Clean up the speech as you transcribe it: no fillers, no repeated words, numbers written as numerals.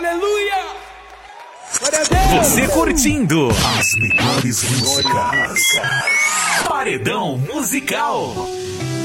Aleluia! Você curtindo as melhores músicas. Paredão musical.